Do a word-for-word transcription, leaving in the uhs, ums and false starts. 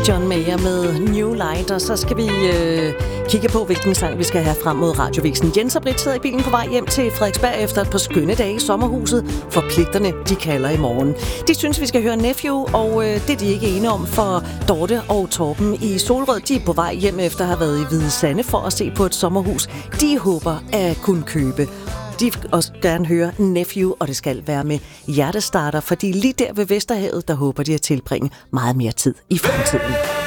John Mayer med New Light, og så skal vi øh, kigge på, hvilken sang vi skal have frem mod radiovisen. Jens og Britt sidder i bilen på vej hjem til Frederiksberg efter et par skønne dage i sommerhuset. Forpligterne, de kalder i morgen. De synes, vi skal høre Nephew, og øh, det er de ikke enige om, for Dorte og Torben i Solrød, de er på vej hjem efter at have været i Hvide Sande for at se på et sommerhus. De håber at kunne købe. De vil også gerne høre Nephew, og det skal være med hjertestarter, fordi lige der ved Vesterhavet, der håber de at tilbringe meget mere tid i fremtiden.